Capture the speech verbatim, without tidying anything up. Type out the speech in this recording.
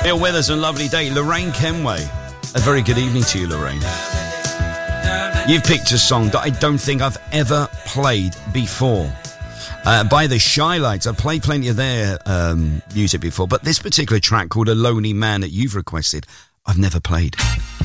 Bill Withers and Lovely Day. Lorraine Kenway. A very good evening to you, Lorraine. You've picked a song that I don't think I've ever played before. Uh, by the Shy Lights. I've played plenty of their um, music before, but this particular track called A Lonely Man that you've requested, I've never played.